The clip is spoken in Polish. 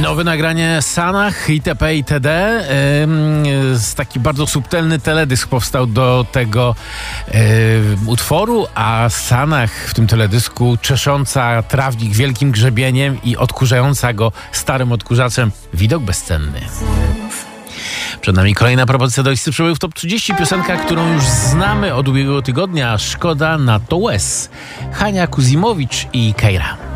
Nowe nagranie Sanach itp. itd. Taki bardzo subtelny teledysk powstał do tego utworu, a Sanach w tym teledysku czesząca trawnik wielkim grzebieniem i odkurzająca go starym odkurzaczem. Widok bezcenny. Przed nami kolejna propozycja do listy przebojów Top 30. Piosenka, którą już znamy od ubiegłego tygodnia. Szkoda na to łez. Hania Kuzimowicz i Keira.